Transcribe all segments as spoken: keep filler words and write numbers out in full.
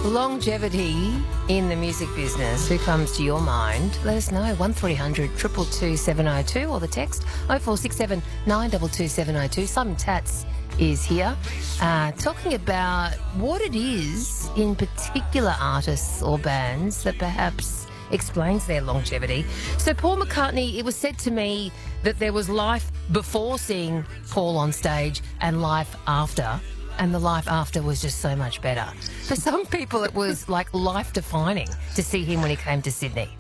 Longevity in the music business. Who comes to your mind? Let us know. one three hundred two two two seven oh two or the text oh four six seven nine two two seven oh two. Simon Tatz is here uh, talking about what it is in particular artists or bands that perhaps explains their longevity. So Paul McCartney, it was said to me that there was life before seeing Paul on stage and life after. And the life after was just so much better. For some people, it was like life-defining to see him when he came to Sydney.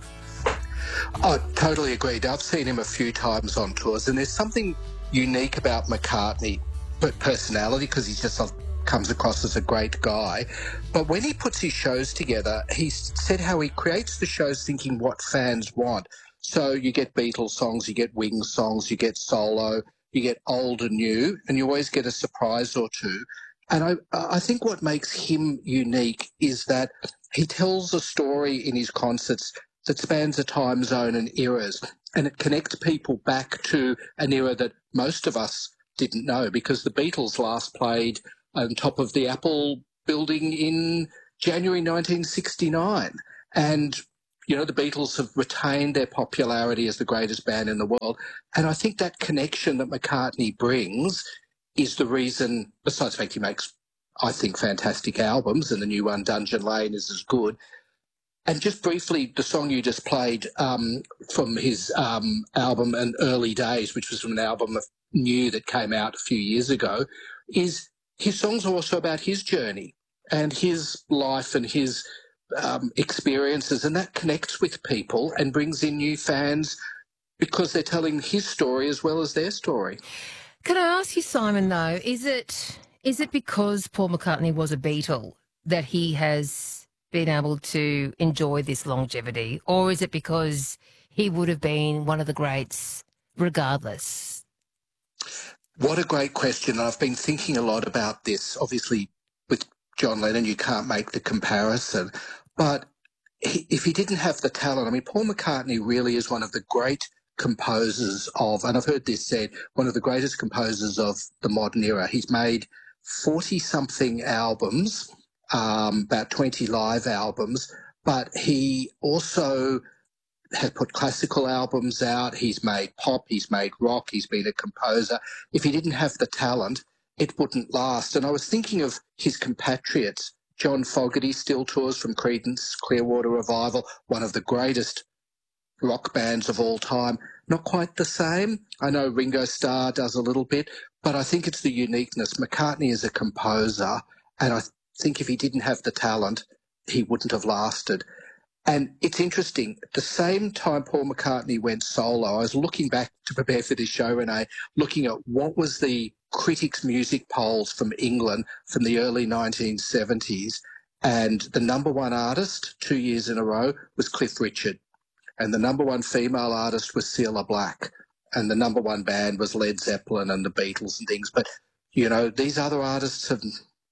I totally agreed. I've seen him a few times on tours, and there's something unique about McCartney, but personality, because he just comes across as a great guy. But when he puts his shows together, he said how he creates the shows thinking what fans want. So you get Beatles songs, you get Wings songs, you get solo, you get old and new, and you always get a surprise or two. And I, I think what makes him unique is that he tells a story in his concerts that spans a time zone and eras, and it connects people back to an era that most of us didn't know, because the Beatles last played on top of the Apple building in January nineteen sixty-nine. And, you know, the Beatles have retained their popularity as the greatest band in the world. And I think that connection that McCartney brings is the reason, besides the fact he makes, I think, fantastic albums, and the new one, Dungeon Lane, is as good. And just briefly, the song you just played um, from his um, album and Early Days, which was from an album of New that came out a few years ago, is his songs are also about his journey and his life and his um, experiences, and that connects with people and brings in new fans because they're telling his story as well as their story. Can I ask you, Simon, though, is it is it because Paul McCartney was a Beatle that he has been able to enjoy this longevity, or is it because he would have been one of the greats regardless? What a great question. I've been thinking a lot about this. Obviously, with John Lennon, you can't make the comparison. But he, if he didn't have the talent, I mean, Paul McCartney really is one of the great composers of, and I've heard this said, one of the greatest composers of the modern era. He's made forty-something albums, um, about twenty live albums, but he also has put classical albums out. He's made pop, he's made rock, he's been a composer. If he didn't have the talent, it wouldn't last. And I was thinking of his compatriots. John Fogerty still tours from Creedence Clearwater Revival, one of the greatest rock bands of all time. Not quite the same. I know Ringo Starr does a little bit, but I think it's the uniqueness. McCartney is a composer, and I think if he didn't have the talent, he wouldn't have lasted. And it's interesting, at the same time Paul McCartney went solo, I was looking back to prepare for this show, Renee, looking at what was the critics' music polls from England from the early nineteen seventies, and the number one artist two years in a row was Cliff Richard, and the number one female artist was Cilla Black, and the number one band was Led Zeppelin and the Beatles and things. But, you know, these other artists have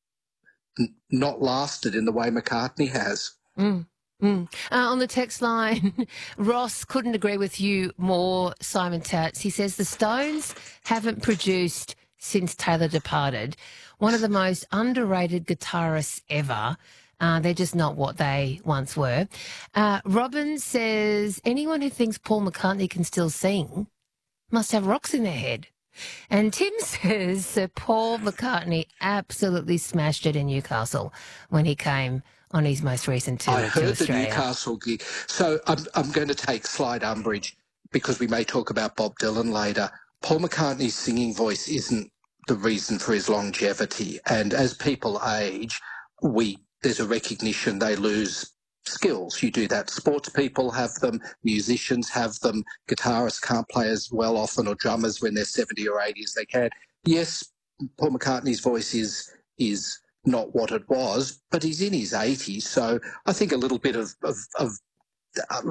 n- not lasted in the way McCartney has. Mm. Mm. Uh, on the text line, Ross couldn't agree with you more, Simon Tatz. He says the Stones haven't produced since Taylor departed. One of the most underrated guitarists ever. Uh, they're just not what they once were. Uh, Robin says anyone who thinks Paul McCartney can still sing must have rocks in their head. And Tim says Sir Paul McCartney absolutely smashed it in Newcastle when he came on his most recent tour I to heard the Australia. Newcastle gig. So I'm, I'm going to take slight umbrage because we may talk about Bob Dylan later. Paul McCartney's singing voice isn't the reason for his longevity. And as people age, we there's a recognition they lose skills. You do that. Sports people have them, musicians have them, guitarists can't play as well often, or drummers when they're seventy or eighty as they can. Yes, Paul McCartney's voice is is not what it was, but he's in his eighties, so I think a little bit of, of, of uh,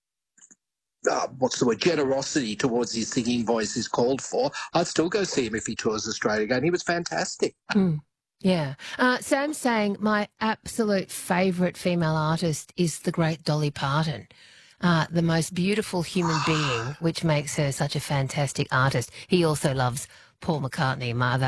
uh, what's the word, generosity towards his singing voice is called for. I'd still go see him if he tours Australia again. He was fantastic. Mm. Yeah. Uh, Sam's saying my absolute favourite female artist is the great Dolly Parton, uh, the most beautiful human being, which makes her such a fantastic artist. He also loves Paul McCartney, mother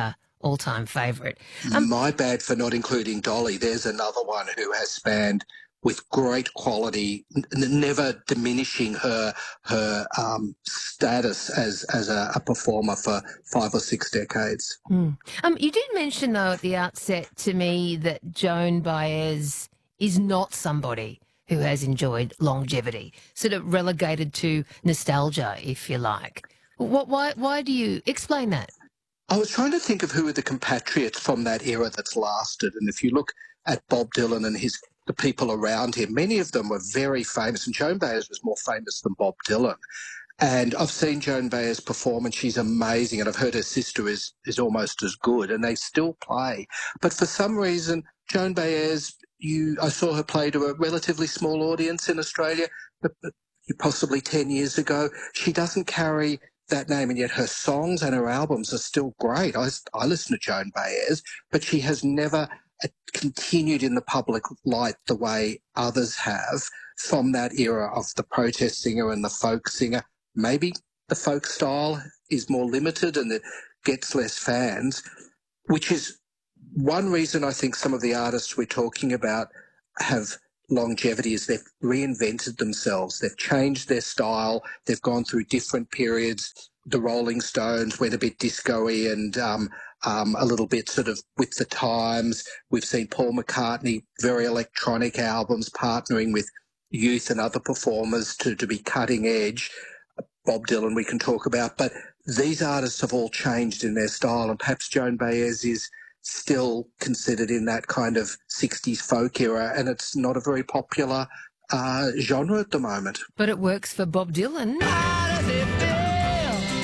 all-time favourite. Um, My bad for not including Dolly. There's another one who has spanned with great quality, n- never diminishing her her um, status as as a, a performer for five or six decades. mm. um, you did mention, though, at the outset to me that Joan Baez is not somebody who has enjoyed longevity, sort of relegated to nostalgia, if you like. What, why, why do you explain that? I was trying to think of who are the compatriots from that era that's lasted, and if you look at Bob Dylan and his the people around him, many of them were very famous, and Joan Baez was more famous than Bob Dylan. And I've seen Joan Baez perform, and she's amazing. And I've heard her sister is is almost as good, and they still play. But for some reason, Joan Baez, you I saw her play to a relatively small audience in Australia, but, but possibly ten years ago. She doesn't carry that name, and yet her songs and her albums are still great. I, I listen to Joan Baez, but she has never uh, continued in the public light the way others have from that era of the protest singer and the folk singer. Maybe the folk style is more limited and it gets less fans, which is one reason I think some of the artists we're talking about have longevity is they've reinvented themselves. They've changed their style. They've gone through different periods. The Rolling Stones went a bit disco-y and um, um, a little bit sort of with the times. We've seen Paul McCartney, very electronic albums, partnering with youth and other performers to, to be cutting edge. Bob Dylan we can talk about, but these artists have all changed in their style, and perhaps Joan Baez is still considered in that kind of sixties folk era, and it's not a very popular uh, genre at the moment. But it works for Bob Dylan.